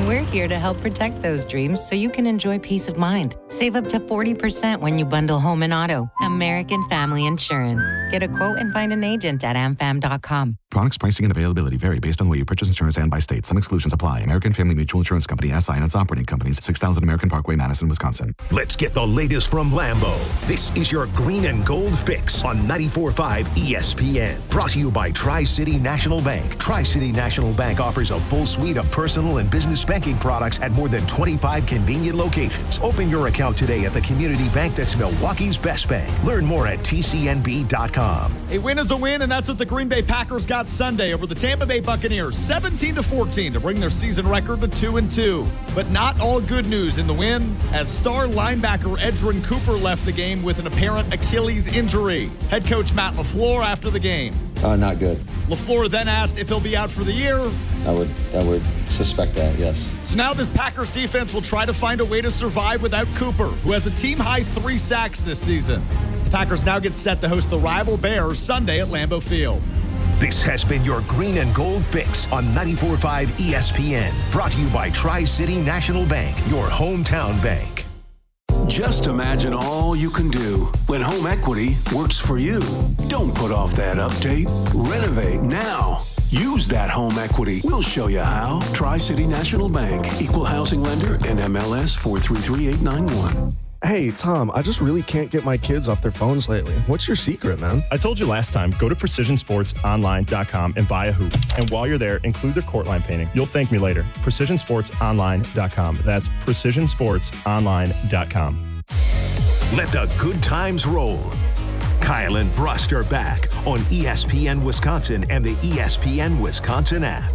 We're here to help protect those dreams so you can enjoy peace of mind. Save up to 40% when you bundle home and auto. American Family Insurance. Get a quote and find an agent at amfam.com. Products, pricing, and availability vary based on the way you purchase insurance and by state. Some exclusions apply. American Family Mutual Insurance Company, SI, and its operating companies, 6000 American Parkway, Madison, Wisconsin. Let's get the latest from Lambeau. This is your Green and Gold Fix on 94.5 ESPN. Brought to you by Tri-City National Bank. Tri-City National Bank offers a full suite of personal and business banking products at more than 25 convenient locations. Open your account today at the community bank that's Milwaukee's best bank. Learn more at tcnb.com. A win is a win, and that's what the Green Bay Packers got Sunday over the Tampa Bay Buccaneers, 17-14 to bring their season record to 2-2. But not all good news in the win, as star linebacker Edgerrin Cooper left the game with an apparent Achilles injury. Head coach Matt LaFleur after the game. Not good. LaFleur then asked if he'll be out for the year. I would suspect that, yes. So now this Packers defense will try to find a way to survive without Cooper, who has a team-high 3 sacks this season. The Packers now get set to host the rival Bears Sunday at Lambeau Field. This has been your Green and Gold Fix on 94.5 ESPN. Brought to you by Tri-City National Bank, your hometown bank. Just imagine all you can do when home equity works for you. Don't put off that update. Renovate now. Use that home equity. We'll show you how. Tri-City National Bank. Equal housing lender. NMLS 433891. Hey, Tom, I just really can't get my kids off their phones lately. What's your secret, man? I told you last time, go to PrecisionSportsOnline.com and buy a hoop. And while you're there, include their court line painting. You'll thank me later. PrecisionSportsOnline.com. That's PrecisionSportsOnline.com. Let the good times roll. Kyle and Brust are back on ESPN Wisconsin and the ESPN Wisconsin app.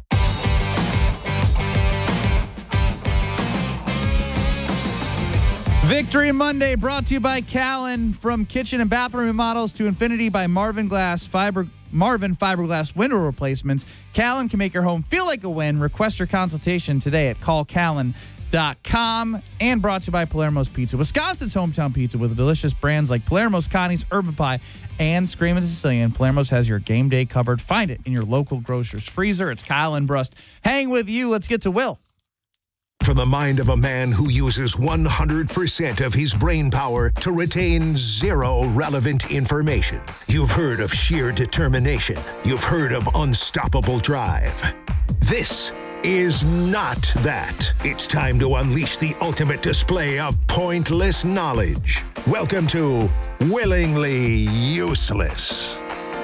Victory Monday brought to you by Callen. From kitchen and bathroom remodels to infinity by Marvin Fiberglass window replacements. Callen can make your home feel like a win. Request your consultation today at callcallen.com. And brought to you by Palermo's Pizza, Wisconsin's hometown pizza with delicious brands like Palermo's, Connie's, Urban Pie, and Screamin' Sicilian. Palermo's has your game day covered. Find it in your local grocer's freezer. It's Kyle and Brust. Hang with you. Let's get to Will. From the mind of a man who uses 100% of his brain power to retain zero relevant information. You've heard of sheer determination. You've heard of unstoppable drive. This is not that. It's time to unleash the ultimate display of pointless knowledge. Welcome to Willingly Useless.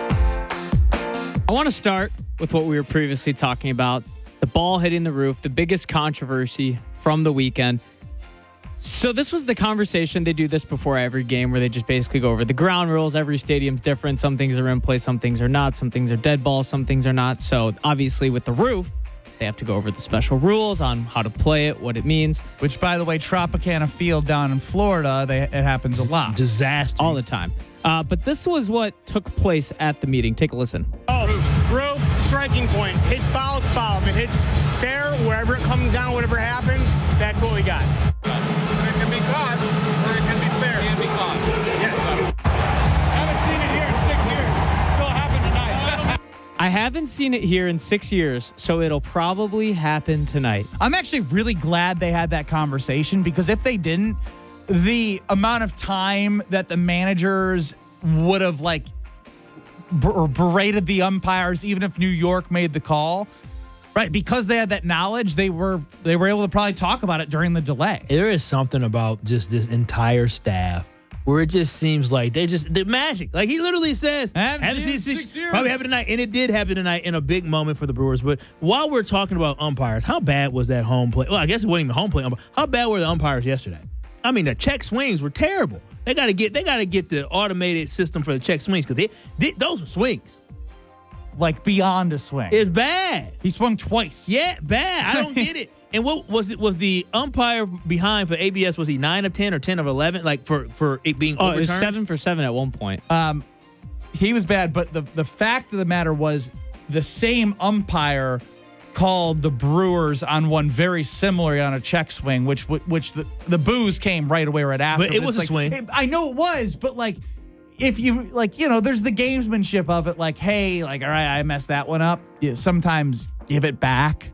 I want to start with what we were previously talking about. The ball hitting the roof, the biggest controversy from the weekend. So this was the conversation. They do this before every game where they just basically go over the ground rules. Every stadium's different. Some things are in play, some things are not. Some things are dead balls, some things are not. So obviously with the roof, they have to go over the special rules on how to play it, what it means. Which, by the way, Tropicana Field down in Florida, it happens a lot. Disaster. All the time. But this was what took place at the meeting. Take a listen. Roof, striking point. Hits foul, it's foul. If it hits fair, wherever it comes down, whatever happens, that's what we got. It can be caught, or it can be fair. It can be caught. Yes. Haven't seen it here in 6 years. So it happened tonight. I haven't seen it here in 6 years, so it'll probably happen tonight. I'm actually really glad they had that conversation, because if they didn't, the amount of time that the managers would have berated the umpires, even if New York made the call, right? Because they had that knowledge, they were able to probably talk about it during the delay. There is something about just this entire staff where it just seems like they're magic. Like he literally says, haven't seen it 6 years. Probably happened tonight, and it did happen tonight in a big moment for the Brewers. But while we're talking about umpires, how bad was that home play? Well, I guess it wasn't even home play. How bad were the umpires yesterday? I mean, the check swings were terrible. They got to get the automated system for the check swings, because those were swings. Like beyond a swing. It's bad. He swung twice. Yeah, bad. I don't get it. And what was it? Was the umpire behind for ABS? Was he 9 of 10 or 10 of 11? Like for it being overturned? It was 7 for 7 at one point. He was bad, but the fact of the matter was the same umpire called the Brewers on one very similar on a check swing, which the boos came right away right after. But it was a swing. I know it was, but if you there's the gamesmanship of it. Hey, all right, I messed that one up. You sometimes give it back.